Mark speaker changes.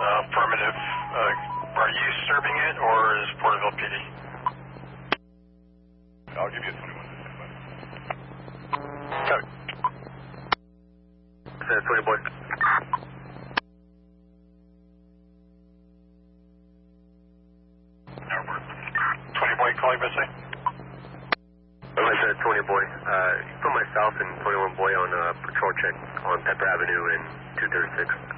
Speaker 1: Affirmative. Are you serving it, or is Porterville PD?
Speaker 2: I'll give you a 21.
Speaker 1: Copy.
Speaker 3: 20 boy.
Speaker 1: Airport. 20 boy, calling Bessie.
Speaker 3: I said 20 boy. Put myself and 21 boy on patrol check on Pepper Avenue and 236.